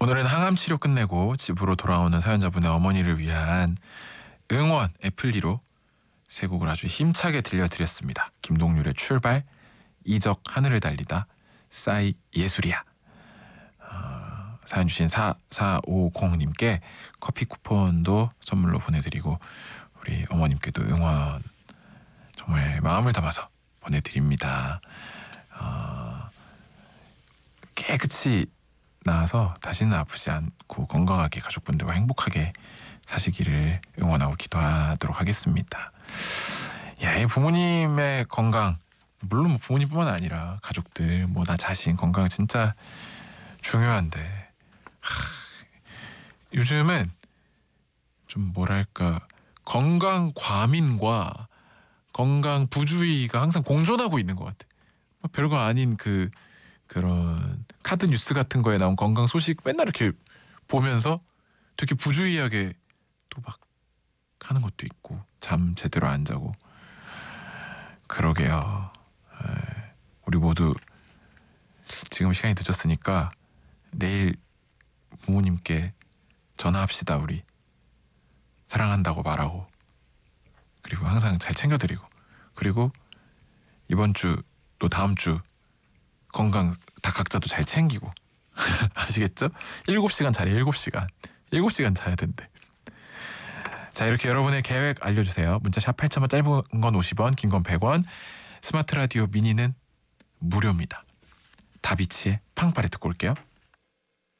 오늘은 항암 치료 끝내고 집으로 돌아오는 사연자분의 어머니를 위한 응원 애플리로 세 곡을 아주 힘차게 들려드렸습니다. 김동률의 출발, 이적 하늘을 달리다, 싸이 예술이야. 사연 주신 4450님께 커피 쿠폰도 선물로 보내드리고 우리 어머님께도 응원 정말 마음을 담아서 보내드립니다. 깨끗이 나아서 다시는 아프지 않고 건강하게 가족분들과 행복하게 사시기를 응원하고 기도하도록 하겠습니다. 야, 이 부모님의 건강, 물론 뭐 부모님뿐만 아니라 가족들, 뭐 나 자신 건강 진짜 중요한데 요즘은 좀 뭐랄까 건강 과민과 건강 부주의가 항상 공존하고 있는 것 같아. 별거 아닌 그런 카드 뉴스 같은 거에 나온 건강 소식 맨날 이렇게 보면서 되게 부주의하게 또 막 하는 것도 있고 잠 제대로 안 자고 그러게요. 우리 모두 지금 시간이 늦었으니까 내일 부모님께 전화합시다. 우리 사랑한다고 말하고 그리고 항상 잘 챙겨드리고 그리고 이번 주 또 다음 주 건강 다 각자도 잘 챙기고 아시겠죠? 7시간 자리 7시간 자야 된대. 자, 이렇게 여러분의 계획 알려주세요. 문자 샵 8000원, 짧은 건 50원, 긴 건 100원. 스마트 라디오 미니는 무료입니다. 다비치의 팡파레 듣고 올게요.